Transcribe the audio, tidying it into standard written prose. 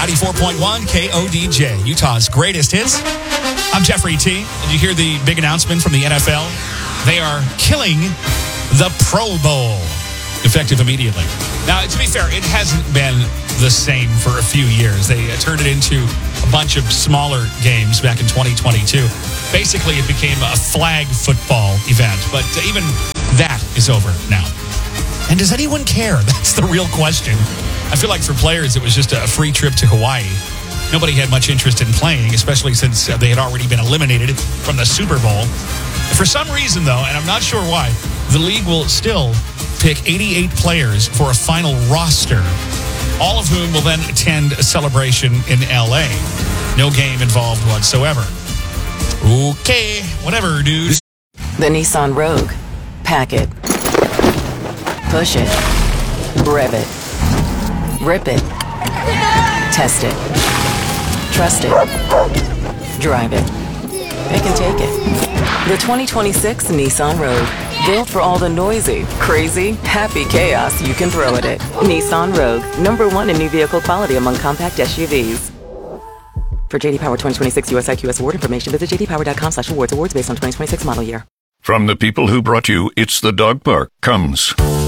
94.1 KODJ, Utah's greatest hits. I'm Jeffrey T. Did you hear the big announcement from the NFL? They are killing the Pro Bowl, effective immediately. Now, to be fair, it hasn't been the same for a few years. They turned it into a bunch of smaller games back in 2022. Basically, it became a flag football event, but even that is over now. And does anyone care? That's the real question. I feel like for players, it was just a free trip to Hawaii. Nobody had much interest in playing, especially since they had already been eliminated from the Super Bowl. For some reason, though, and I'm not sure why, the league will still pick 88 players for a final roster, all of whom will then attend a celebration in L.A. No game involved whatsoever. Okay, whatever, dude. The Nissan Rogue. Pack it. Push it. Rev it. Rip it. Test it. Trust it. Drive it. Pick and take it. The 2026 Nissan Rogue. Built for all the noisy, crazy, happy chaos you can throw at it. Nissan Rogue. #1 in new vehicle quality among compact SUVs. For JD Power 2026 US IQS award information, visit jdpower.com/awards. Awards based on 2026 model year. From the people who brought you It's the Dog Park comes